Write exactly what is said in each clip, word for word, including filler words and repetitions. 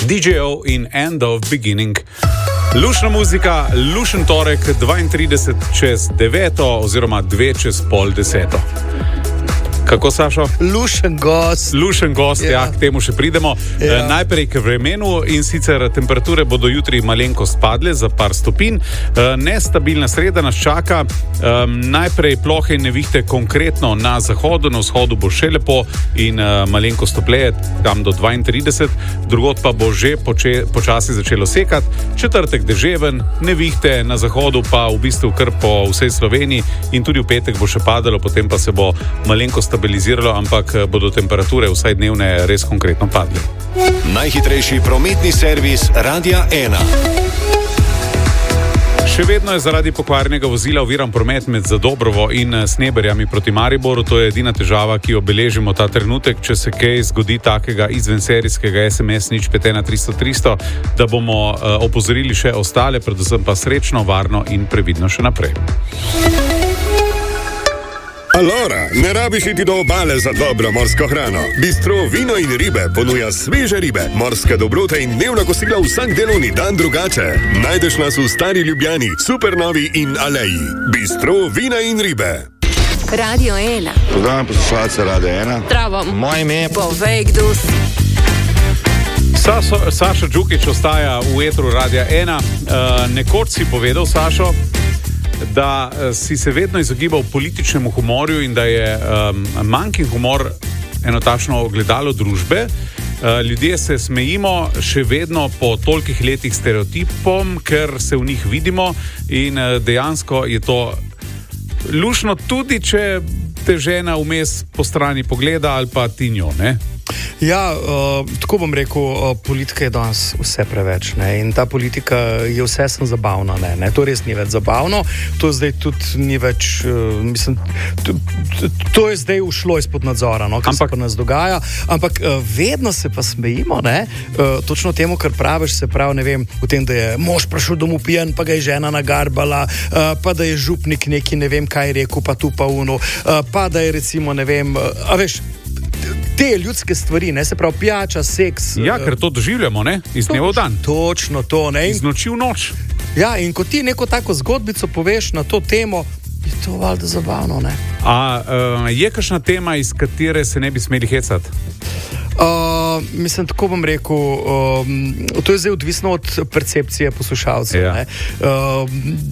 D J O in End of Beginning. Lušna muzika, lušen torek, dvaintrideset čez deveto oziroma dve čez pol deseto. Kako, Sašo? Lušen gost. Lušen gost, ja, ja k temu še pridemo. Ja. E, najprej k vremenu, in sicer temperature bodo jutri malenkost padle za par stopinj. E, nestabilna sreda nas čaka. E, najprej plohe in nevihte konkretno na zahodu, na vzhodu bo še lepo in e, malenkost topleje, tam do dvaintrideset, drugod pa bo že poče, počasi začelo sekati. Četrtek deževen, nevihte na zahodu pa v bistvu kar po vsej Sloveniji in tudi v petek bo še padalo, potem pa se bo malenkost stabiliziralo, ampak bodo temperature vsaj dnevne res konkretno padle. Najhitrejši prometni servis Radia ena. Še vedno je zaradi pokvarjenega vozila oviran promet med Zadobrovo in Sneberjami proti Mariboru. To je edina težava, ki jo beležimo ta trenutek. Če se kaj zgodi takega izvenserijskega es em es nič pet ena tristo tristo, da bomo uh, opozorili še ostale, predvsem pa srečno, varno in previdno še naprej. Alora, ne rabiš iti do obale za dobro morsko hrano. Bistro Vino in ribe ponuja sveže ribe, morske dobrote in dnevna kosila vsak delovni dan drugače. Najdeš nas v Stari Ljubljani, Supernovi in Aleji. Bistro Vina in ribe. Radio ena. Pozdravljam poslušalce Radia ena. Zdravo. Moje ime je Povej, kdo si. Sašo, Sašo Džukić ostaja v etru Radia ena. Uh, nekoč si povedal, Sašo, da si se vedno izogibal političnemu humorju in da je um, manjkin humor eno takšno ogledalo družbe. Uh, ljudje se smejimo še vedno po tolikih letih stereotipom, ker se v njih vidimo in uh, dejansko je to lušno, tudi če te žena vmes po strani pogleda ali pa ti njo, ne? Ja, uh, tako bom rekel, uh, politika je danes vse preveč, ne? In ta politika je vse sem zabavna, ne? Ne? To res ni več zabavno, to zdaj tudi ni več, uh, mislim, to, to je zdaj ušlo izpod nadzora, no? Kar ampak, se pa nas dogaja, ampak uh, vedno se pa smejimo, ne? Uh, točno temu, kar praviš, se pravi, ne vem, v tem, da je mož prišel domov pijan, pa ga je žena nagarbala, uh, pa da je župnik neki, ne vem, kaj je rekel, pa tu pa uno, uh, pa da je recimo, ne vem, uh, a veš, te ljudske stvari, ne, se pravi pijača, seks. Ja, ker to doživljamo, ne, iz dneva v dan. Točno to, ne. Iz noči v noč. Ja, in ko ti neko tako zgodbico poveš na to temo, je to valjda zabavno, ne. A uh, je kakšna tema, iz katere se ne bi smeli hecati? Uh, mislim, tako bom rekel, um, to je zdaj odvisno od percepcije poslušalcev. Ja. Ne? Uh,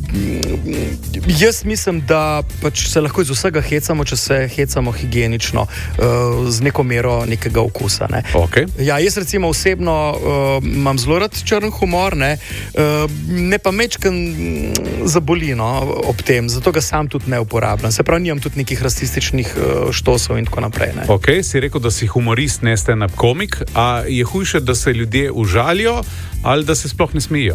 jaz mislim, da pač se lahko iz vsega hecamo, če se hecamo higienično, uh, z neko mero nekega okusa. Ne? Okay. Ja, jaz recimo osebno uh, imam zelo rad črn humor, ne, uh, ne pa mečken zaboli, no, ob tem, zato ga sam tudi ne uporabljam. Se pravi, nimam tudi nekih rasističnih uh, štosov in tako naprej. Ne? Ok, si rekel, da si humorist, ne stand-up komik, a je hujše, da se ljudje užalijo ali da se sploh ne smejijo?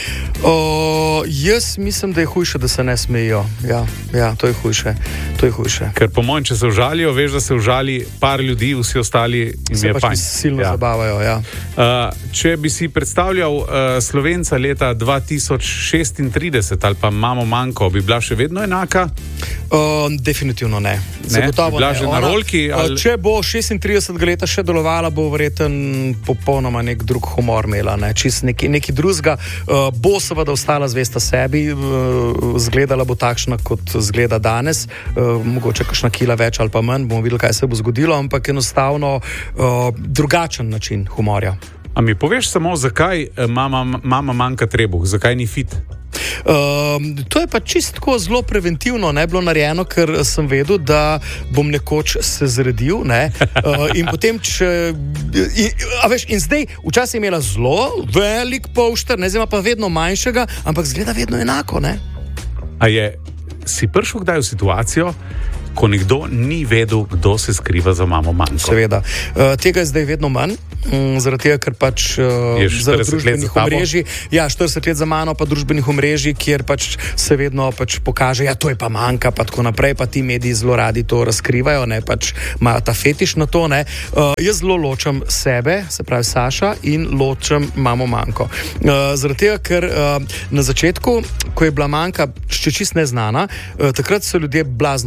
O, jaz mislim, da je hujše, da se ne smejijo. Ja, ja, to je hujše. To je hujše. Ker po mojem, če se užalijo, veš, da se užali par ljudi, vsi ostali jim se je pač fajn. silno ja. zabavajo, ja. Uh, če bi si predstavljal uh, Slovenca leta dva tisoč šestintrideset ali pa Mamo Manko, bi bila še vedno enaka? Uh, definitivno ne. Ne? Bila že na rolki? Ali... Če bo šestintridesetega leta še delovala, bo verjetno popolnoma nek drug humor imela, ne? Čist neki, neki drugega. Uh, bo seveda ostala zvesta sebi, uh, zgledala bo takšna, kot zgleda danes, uh, mogoče kakšna kila več ali pa manj, bomo videli, kaj se bo zgodilo, ampak enostavno uh, drugačen način humorja. A mi poveš samo, zakaj mama, mama manjka trebuh, zakaj ni fit? Uh, to je pa čistko zelo preventivno, ne, bilo narejeno, ker sem vedel, da bom nekoč se zredil, ne, uh, in potem, če, in, a veš, in zdaj, včasih je imela zelo velik polšter, ne, zdaj ima pa vedno manjšega, ampak zgleda vedno enako, ne. A je, si prišel kdaj v situacijo, ko nekdo ni vedel, kdo se skriva za Mamo Manko? Seveda. Uh, tega je zdaj vedno manj, um, zaradi tega, ker pač uh, zaradi družbenih omrežij, ja, štirideset let za mano, pa družbenih omrežij, kjer pač se vedno pač pokaže, ja, to je pa Manka, pa tako naprej, pa ti mediji zelo radi to razkrivajo, ne, pač imajo ta fetiš na to, ne. Uh, jaz zelo ločem sebe, se pravi Saša, in ločem Mamo Manko. Uh, zaradi tega, ker uh, na začetku, ko je bila Manka še čist neznana, uh, takrat so ljudje blazno uživali,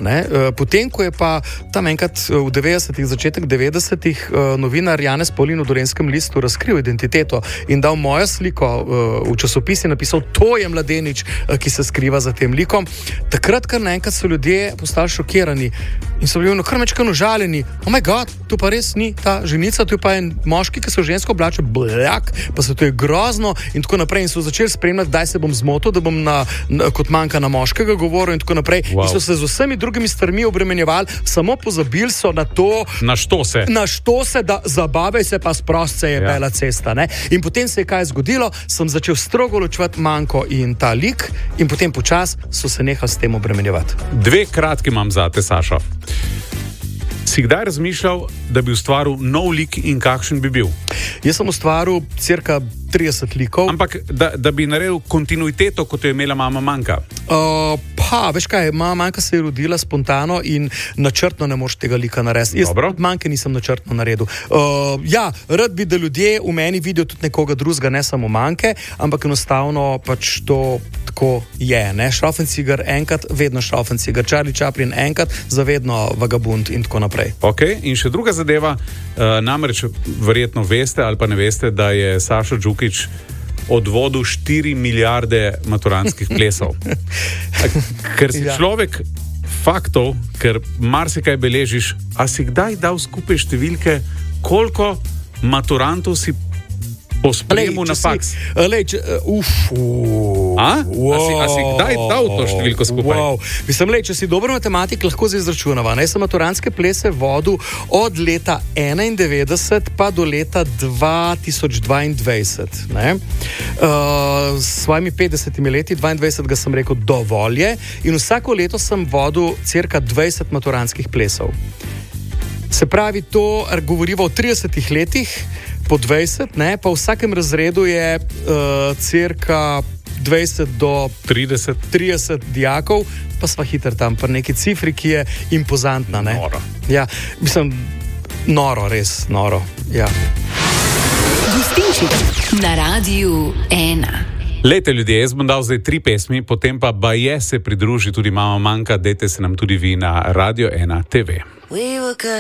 Ne? Potem, ko je pa tam enkrat v devetdesetih, začetek devetdesetih, novinar Janez Paulin v Dolenjskem listu razkril identiteto in dal mojo sliko v časopis in napisal, to je mladenič, ki se skriva za tem likom. Takrat, kar naenkrat so ljudje postali šokirani in so bili kar mečkano žaljeni. Oh my god, to pa res ni ta ženica, to je pa en moški, ki se v žensko oblače, bljak, pa se to je grozno in tako naprej. In so začeli spremljati, kdaj se bom zmotil, da bom na, na, kot manjka na moškega govoril in tako naprej. Wow. In so se z vsemi drugimi stvarmi obremenjevali, samo pozabili so na to, na što se, na što se da zabavaj se pa sprost se je ja. bela cesta. Ne? In potem se je kaj zgodilo, sem začel strogo ločevati manjko in ta lik in potem počas so se nehali s tem obremenjevati. Dve kratki imam zate, Sašo. Si kdaj razmišljal, da bi ustvaril nov lik in kakšen bi bil? Jaz sem ustvaril cirka trideset likov. Ampak, da, da bi naredil kontinuiteto, kot jo je imela mama Manka? Uh, pa, veš kaj, mama Manka se je rodila spontano in načrtno ne moreš tega lika narediti. Jaz od Manke nisem načrtno naredil. Uh, ja, rad bi, da ljudje v meni vidijo tudi nekoga drugega, ne samo Manke, ampak enostavno pač to tako je. Ne? Šrauffenciger enkrat, vedno Šrauffenciger. Charlie Chaplin enkrat, zavedno Vagabund in tako naprej. Ok, in še druga zadeva, uh, namreč verjetno veste ali pa ne veste, da je Sašo Džukić odvodil štiri milijarde maturantskih plesov. Ker si Ja. človek faktov, ker marsikaj beležiš, a si kdaj dal skupaj številke, koliko maturantov si pospremil na faks? Lej, če, uf, uf, A? A si, a si kdaj dal to številko skupaj? Wow. Mislim, lej, če si dober matematik, lahko se izračunava. Jaz sem maturantske plese vodil od leta enaindevetdeset pa do leta dva tisoč dvaindvajset. Ne? Uh, s svojimi petdesetimi leti, dvaindvajset sem rekel dovolj je in vsako leto sem vodil cirka dvajset maturantskih plesov. Se pravi, to govoriva o tridesetih letih, po dvajset, ne, pa v vsakem razredu je uh, cirka dvajset do trideset. trideset dijakov, pa sva hiter tam, pa neki cifri, ki je impozantna. Ne? Noro. Ja, mislim, noro, res noro. Ja. Gostinček na Radiu ena. Lejte ljudje, jaz bom dal zdaj tri pesmi, potem pa baje se pridruži tudi mama Manka, dajte se nam tudi vi na Radio ena te ve.